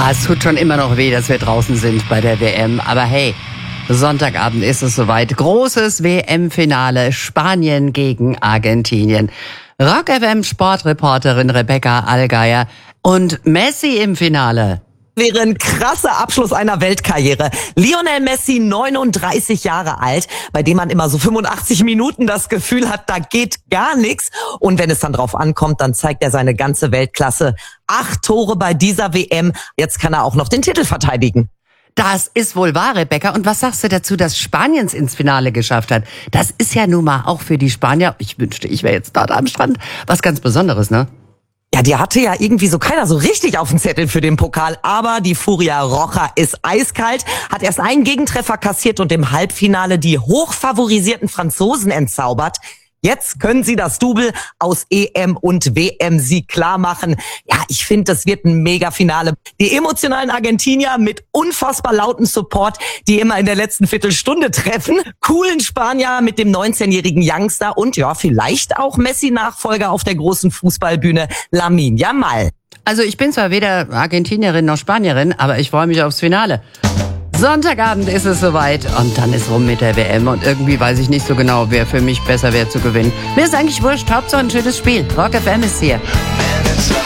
Es tut schon immer noch weh, dass wir draußen sind bei der WM. Aber hey, Sonntagabend ist es soweit. Großes WM-Finale. Spanien gegen Argentinien. Rock FM Sportreporterin Rebecca Allgeier und Messi im Finale. Wäre ein krasser Abschluss einer Weltkarriere. Lionel Messi, 39 Jahre alt, bei dem man immer so 85 Minuten das Gefühl hat, da geht gar nichts. Und wenn es dann drauf ankommt, dann zeigt er seine ganze Weltklasse. 8 Tore bei dieser WM. Jetzt kann er auch noch den Titel verteidigen. Das ist wohl wahr, Rebecca. Und was sagst du dazu, dass Spaniens ins Finale geschafft hat? Das ist ja nun mal auch für die Spanier, ich wünschte, ich wäre jetzt dort am Strand, was ganz Besonderes, ne? Ja, die hatte ja irgendwie so keiner so richtig auf dem Zettel für den Pokal, aber die Furia Roja ist eiskalt, hat erst einen Gegentreffer kassiert und im Halbfinale die hochfavorisierten Franzosen entzaubert. Jetzt können sie das Double aus EM und WM-Sieg klar machen. Ja, ich finde, das wird ein Mega-Finale. Die emotionalen Argentinier mit unfassbar lautem Support, die immer in der letzten Viertelstunde treffen. Coolen Spanier mit dem 19-jährigen Youngster und ja, vielleicht auch Messi-Nachfolger auf der großen Fußballbühne, Lamine Yamal. Also ich bin zwar weder Argentinierin noch Spanierin, aber ich freue mich aufs Finale. Sonntagabend ist es soweit und dann ist rum mit der WM und irgendwie weiß ich nicht so genau, wer für mich besser wäre zu gewinnen. Mir ist eigentlich wurscht, Hauptsache ein schönes Spiel. Rock FM ist hier.